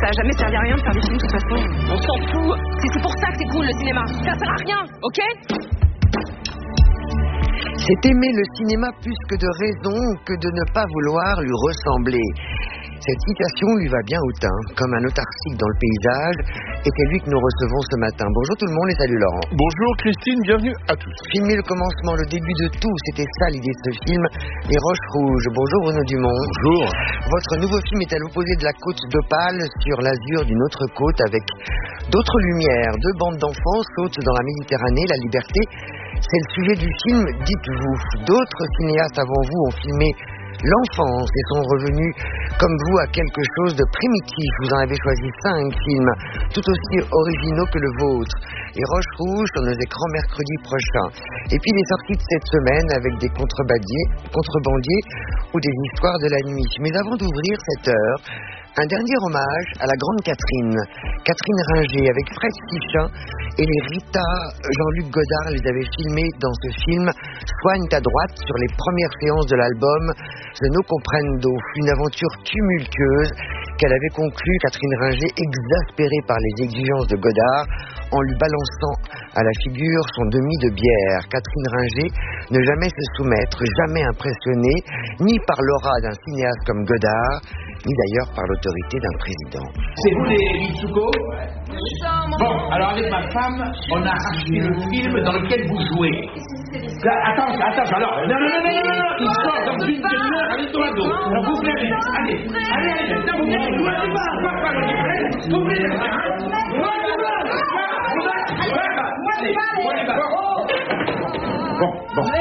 va jamais servir à rien de faire des films de toute façon. On s'en fout. C'est pour ça que c'est cool le cinéma. Ça sert à rien, ok? C'est aimer le cinéma plus que de raison que de ne pas vouloir lui ressembler. Cette citation lui va bien au teint, comme un autarcique dans le paysage, et c'est lui que nous recevons ce matin. Bonjour tout le monde et salut Laurent. Bonjour Christine, bienvenue à tous. Filmer le commencement, le début de tout, c'était ça l'idée de ce film, Les Roches Rouges. Bonjour Bruno Dumont. Bonjour. Votre nouveau film est à l'opposé de la côte d'Opale, sur l'azur d'une autre côte, avec d'autres lumières. Deux bandes d'enfants sautent dans la Méditerranée, la liberté. C'est le sujet du film, dites-vous. D'autres cinéastes avant vous ont filmé l'enfance et sont revenus, comme vous, à quelque chose de primitif. Vous en avez choisi 5 films, tout aussi originaux que le vôtre. Les Roches Rouges sur nos écrans mercredi prochain. Et puis les sorties de cette semaine avec des contrebandiers ou des histoires de la nuit. Mais avant d'ouvrir cette heure, un dernier hommage à la grande Catherine Ringer, avec Fred Sichin et les Rita. Jean-Luc Godard les avait filmés dans ce film Soigne ta droite, sur les premières séances de l'album The No Comprendo, une aventure tumultueuse qu'elle avait conclue, Catherine Ringer, exaspérée par les exigences de Godard, en lui balançant à la figure son demi de bière. Catherine Ringer ne jamais se soumettre, jamais impressionnée, ni par l'aura d'un cinéaste comme Godard, ni d'ailleurs par l'autorité d'un président. C'est vous les Mitsuko? Bon, alors avec ma femme, on a racheté le film dans lequel vous jouez. Attends, alors, non, il sort dans une demi-heure avec ton ado. Alors vous verrez, allez, vous verrez, vous verrez, bon.